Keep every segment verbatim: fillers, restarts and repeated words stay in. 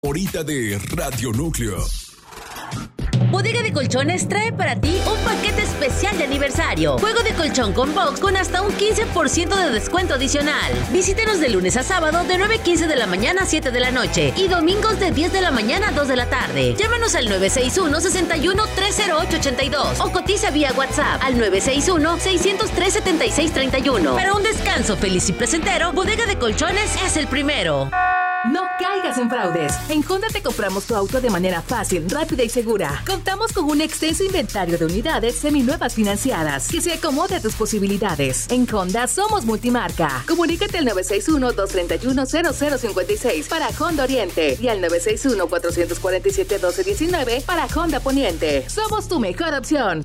Ahorita de Radio Núcleo. Bodega de Colchones trae para ti un paquete especial de aniversario. Juego de colchón con box con hasta un quince por ciento de descuento adicional. Visítenos de lunes a sábado de nueve quince de la mañana a siete de la noche y domingos de diez de la mañana a dos de la tarde. Llámanos al nueve seis uno, seis uno, tres cero ocho, ocho dos o cotiza vía WhatsApp al nueve seis uno, seis cero tres, siete seis tres uno. Para un descanso feliz y placentero, Bodega de Colchones es el primero. No caigas en fraudes. En Honda te compramos tu auto de manera fácil, rápida y segura. Contamos con un extenso inventario de unidades seminuevas financiadas que se acomode a tus posibilidades. En Honda somos multimarca. Comunícate al nueve seis uno, dos tres uno, cero cero cinco seis para Honda Oriente y al nueve seis uno, cuatro cuatro siete, uno dos uno nueve para Honda Poniente. Somos tu mejor opción.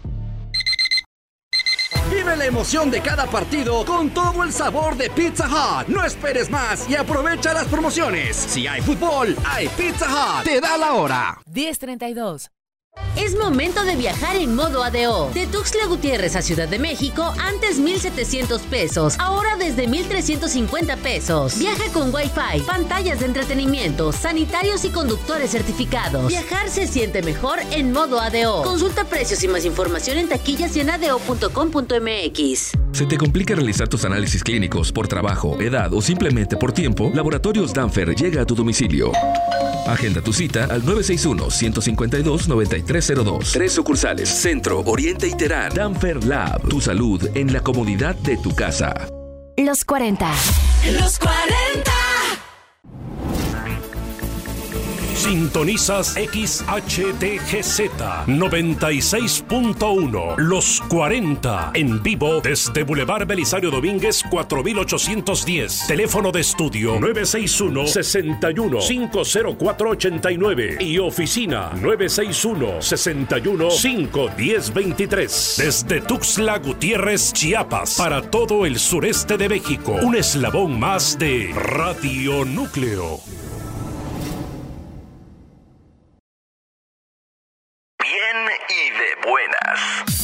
Vive la emoción de cada partido con todo el sabor de Pizza Hut. No esperes más y aprovecha las promociones. Si hay fútbol, hay Pizza Hut. Te da la hora. diez treinta y dos. Es momento de viajar en modo A D O. De Tuxtla Gutiérrez a Ciudad de México, antes mil setecientos pesos, ahora desde mil trescientos cincuenta pesos. Viaja con Wi-Fi, pantallas de entretenimiento, sanitarios y conductores certificados. Viajar se siente mejor en modo A D O. Consulta precios y más información en taquillas y en a d o punto com punto m x. ¿Se te complica realizar tus análisis clínicos por trabajo, edad o simplemente por tiempo? Laboratorios Danfer llega a tu domicilio. Agenda tu cita al nueve seis uno, uno cinco dos, nueve tres cero dos. Tres sucursales, Centro, Oriente y Terán. Danfer Lab, tu salud en la comodidad de tu casa. Los cuarenta. Los cuarenta. Sintonizas X H D G Z noventa y seis punto uno. Los cuarenta. En vivo desde Boulevard Belisario Domínguez cuatro mil ochocientos diez. Teléfono de estudio nueve seis uno, seis uno, cinco cero cuatro, ocho nueve. Y oficina nueve seis uno, seis uno, cinco uno cero, dos tres. Desde Tuxtla Gutiérrez, Chiapas. Para todo el sureste de México. Un eslabón más de Radio Núcleo. Y de buenas.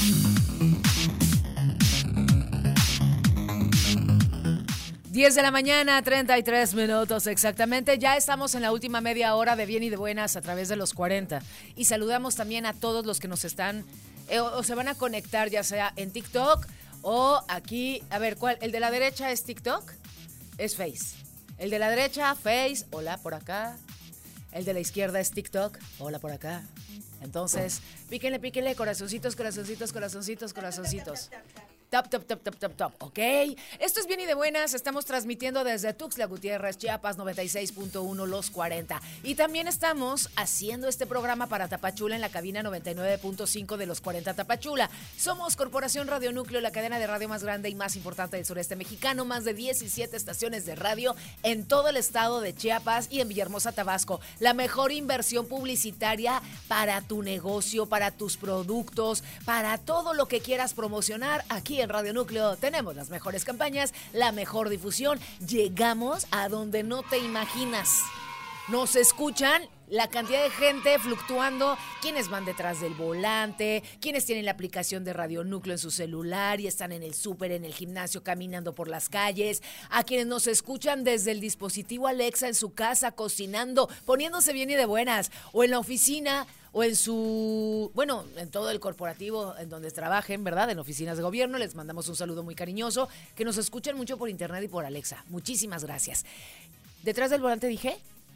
diez de la mañana, treinta y tres minutos exactamente. Ya estamos en la última media hora de Bien y de Buenas a través de los cuarenta. Y saludamos también a todos los que nos están eh, o, o se van a conectar, ya sea en TikTok o aquí. A ver, ¿cuál? ¿El de la derecha es TikTok? Es Face. El de la derecha, Face. Hola, por acá. El de la izquierda es TikTok. Hola, por acá. Entonces, píquenle, píquenle, corazoncitos, corazoncitos, corazoncitos, corazoncitos. Top, top, top, top, top, top, ok. Esto es Bien y de Buenas, estamos transmitiendo desde Tuxtla Gutiérrez, Chiapas, noventa y seis punto uno, Los cuarenta. Y también estamos haciendo este programa para Tapachula en la cabina noventa y nueve punto cinco de Los cuarenta Tapachula. Somos Corporación Radio Núcleo, la cadena de radio más grande y más importante del sureste mexicano. Más de diecisiete estaciones de radio en todo el estado de Chiapas y en Villahermosa, Tabasco. La mejor inversión publicitaria para tu negocio, para tus productos, para todo lo que quieras promocionar. Aquí en Radio Núcleo tenemos las mejores campañas, la mejor difusión. Llegamos a donde no te imaginas. Nos escuchan la cantidad de gente fluctuando, quienes van detrás del volante, quienes tienen la aplicación de Radio Núcleo en su celular y están en el súper, en el gimnasio, caminando por las calles, a quienes nos escuchan desde el dispositivo Alexa en su casa, cocinando, poniéndose bien y de buenas, o en la oficina, o en su, bueno, en todo el corporativo en donde trabajen, ¿verdad? En oficinas de gobierno. Les mandamos un saludo muy cariñoso, que nos escuchan mucho por internet y por Alexa. Muchísimas gracias. ¿Detrás del volante dije?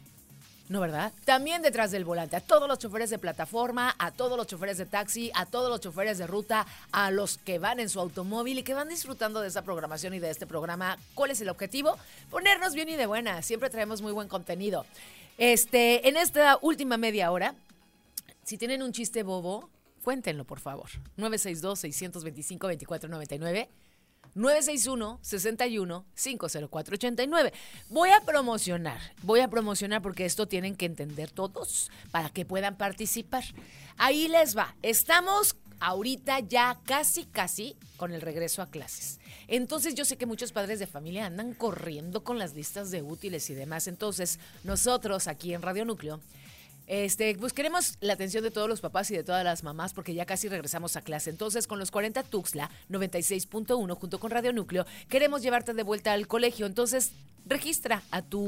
No, ¿verdad? También detrás del volante, a todos los choferes de plataforma, a todos los choferes de taxi, a todos los choferes de ruta, a los que van en su automóvil y que van disfrutando de esta programación y de este programa. ¿Cuál es el objetivo? Ponernos bien y de buena. Siempre traemos muy buen contenido. Este, en esta última media hora, si tienen un chiste bobo, cuéntenlo, por favor. nueve seis dos, seis dos cinco, dos cuatro nueve nueve. nueve seis uno, seis uno, cinco cero cuatro ocho nueve. Voy a promocionar, voy a promocionar porque esto tienen que entender todos para que puedan participar. Ahí les va. Estamos ahorita ya casi, casi con el regreso a clases. Entonces yo sé que muchos padres de familia andan corriendo con las listas de útiles y demás. Entonces nosotros aquí en Radio Núcleo Este, pues queremos la atención de todos los papás y de todas las mamás porque ya casi regresamos a clase. Entonces, con los cuarenta Tuxtla, noventa y seis punto uno, junto con Radio Núcleo, queremos llevarte de vuelta al colegio. Entonces, registra a tu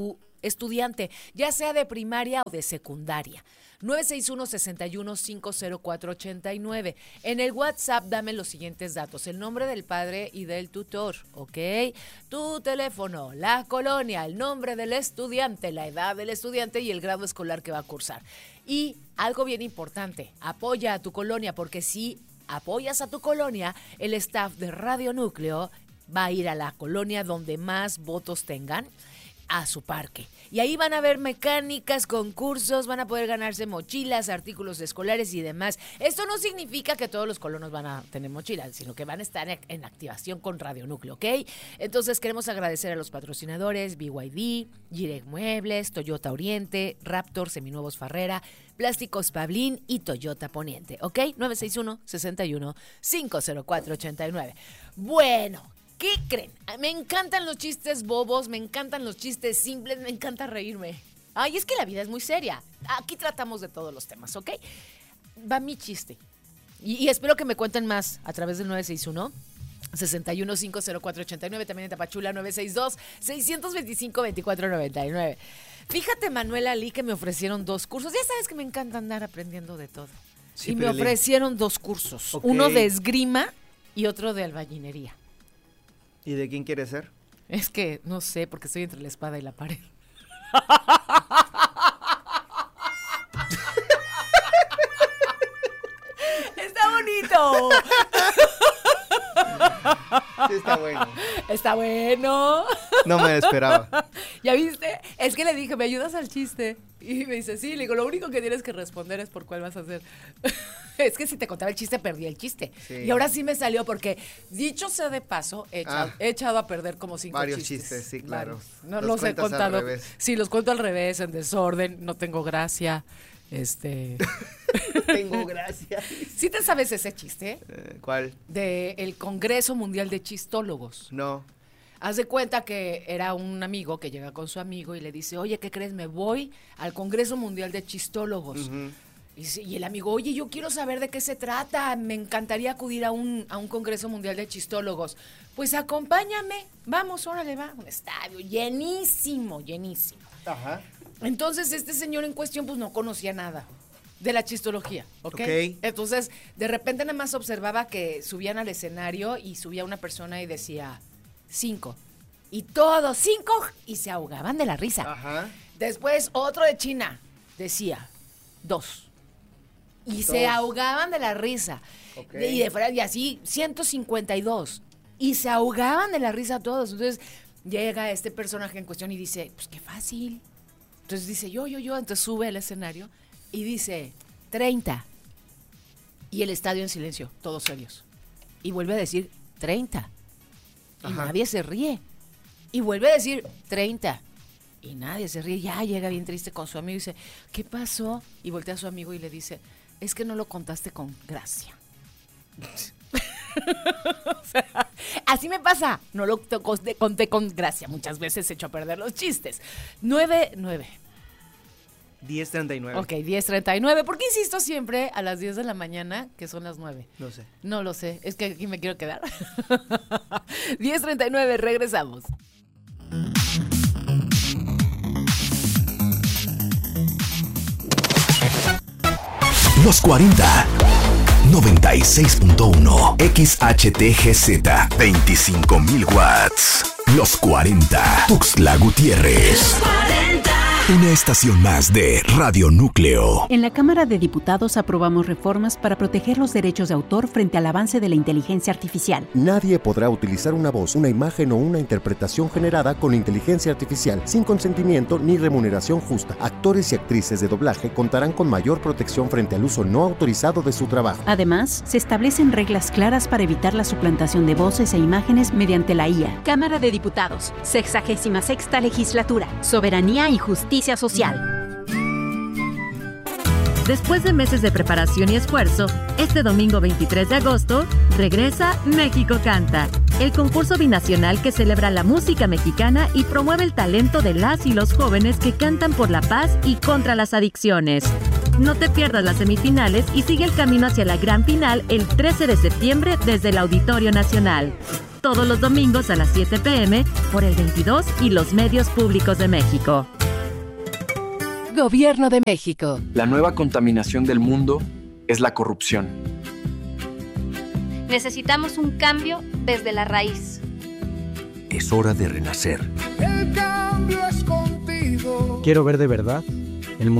estudiante, ya sea de primaria o de secundaria. nueve seis uno, seis uno, cinco cero cuatro, ocho nueve. En el WhatsApp dame los siguientes datos, el nombre del padre y del tutor, ¿ok? Tu teléfono, la colonia, el nombre del estudiante, la edad del estudiante y el grado escolar que va a cursar. Y algo bien importante, apoya a tu colonia, porque si apoyas a tu colonia, el staff de Radio Núcleo va a ir a la colonia donde más votos tengan, a su parque. Y ahí van a ver mecánicas, concursos, van a poder ganarse mochilas, artículos escolares y demás. Esto no significa que todos los colonos van a tener mochilas, sino que van a estar en activación con Radio Núcleo, ¿ok? Entonces queremos agradecer a los patrocinadores B Y D, Girec Muebles, Toyota Oriente, Raptor, Seminuevos Farrera, Plásticos Pablín y Toyota Poniente, ¿ok? nueve seis uno, seis uno, cinco cero cuatro, ocho nueve. Bueno, ¿qué creen? Me encantan los chistes bobos, me encantan los chistes simples, me encanta reírme. Ay, es que la vida es muy seria. Aquí tratamos de todos los temas, ¿ok? Va mi chiste. Y, y espero que me cuenten más a través del nueve seis uno, seis uno, cinco cero cuatro, ocho nueve, también en Tapachula nueve seis dos, seis dos cinco, dos cuatro nueve nueve. Fíjate, Manuela Lee, que me ofrecieron dos cursos. Ya sabes que me encanta andar aprendiendo de todo. Sí, y me ofrecieron dos cursos. Okay. Uno de esgrima y otro de albañilería. ¿Y de quién quieres ser? Es que no sé, porque estoy entre la espada y la pared. Está bonito. Sí, está bueno. Está bueno. No me esperaba. ¿Ya viste? Es que le dije, ¿me ayudas al chiste? Y me dice, sí, le digo, lo único que tienes que responder es por cuál vas a hacer. Es que si te contaba el chiste, perdí el chiste. Sí. Y ahora sí me salió porque, dicho sea de paso, he echado, ah, he echado a perder como cinco varios chistes. Varios chistes, sí, claro. Varios. No los, los he contado. Sí, los cuento al revés, en desorden, no tengo gracia. Este. Tengo gracia. ¿Sí te sabes ese chiste? Eh, ¿Cuál? De el Congreso Mundial de Chistólogos. No. Haz de cuenta que era un amigo que llega con su amigo y le dice, oye, ¿qué crees? Me voy al Congreso Mundial de Chistólogos. Uh-huh. y, y el amigo, oye, yo quiero saber de qué se trata, me encantaría acudir a un, a un Congreso Mundial de Chistólogos. Pues acompáñame, vamos, órale, va. Un estadio llenísimo, llenísimo. Ajá. Entonces este señor en cuestión pues no conocía nada de la chistología, ¿ok? Okay. Entonces de repente nada más observaba que subían al escenario y subía una persona y decía cinco. Y todos cinco y se ahogaban de la risa. Ajá. Después otro de China decía dos. Y dos. Se ahogaban de la risa. Okay. Y, de fuera, y así ciento cincuenta y dos. Y se ahogaban de la risa todos. Entonces llega este personaje en cuestión y dice, pues qué fácil. Entonces dice, yo, yo, yo, entonces sube al escenario y dice, treinta. Y el estadio en silencio, todos serios. Y vuelve a decir, treinta. Y Ajá. nadie se ríe. Y vuelve a decir, treinta. Y nadie se ríe. Ya llega bien triste con su amigo y dice, ¿qué pasó? Y voltea a su amigo y le dice, es que no lo contaste con gracia. O sea, así me pasa. No lo conté, conté con gracia. Muchas veces he hecho a perder los chistes. nueve, nueve. diez treinta y nueve. Ok, diez treinta y nueve. ¿Por qué insisto siempre a las diez de la mañana que son las nueve? No sé. No lo sé. Es que aquí me quiero quedar. diez treinta y nueve, regresamos. Los cuarenta. noventa y seis punto uno X H T G Z veinticinco mil watts. Los cuarenta. Tuxtla Gutiérrez. Una estación más de Radio Núcleo. En la Cámara de Diputados aprobamos reformas para proteger los derechos de autor frente al avance de la inteligencia artificial. Nadie podrá utilizar una voz, una imagen o una interpretación generada con inteligencia artificial sin consentimiento ni remuneración justa. Actores y actrices de doblaje contarán con mayor protección frente al uso no autorizado de su trabajo. Además, se establecen reglas claras para evitar la suplantación de voces e imágenes mediante la I A. Cámara de Diputados, sexagésima sexta legislatura, soberanía y justicia social. Después de meses de preparación y esfuerzo, este domingo veintitrés de agosto, regresa México Canta, el concurso binacional que celebra la música mexicana y promueve el talento de las y los jóvenes que cantan por la paz y contra las adicciones. No te pierdas las semifinales y sigue el camino hacia la gran final el trece de septiembre desde el Auditorio Nacional. Todos los domingos a las siete p m por el veintidós y los medios públicos de México. Gobierno de México. La nueva contaminación del mundo es la corrupción. Necesitamos un cambio desde la raíz. Es hora de renacer. El cambio es contigo. Quiero ver de verdad